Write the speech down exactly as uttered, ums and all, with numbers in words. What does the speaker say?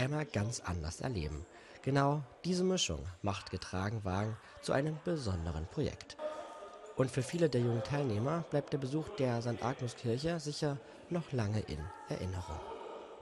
einmal ganz anders erleben. Genau diese Mischung macht Getragenwagen zu einem besonderen Projekt. Und für viele der jungen Teilnehmer bleibt der Besuch der Sankt Agnes Kirche sicher noch lange in Erinnerung.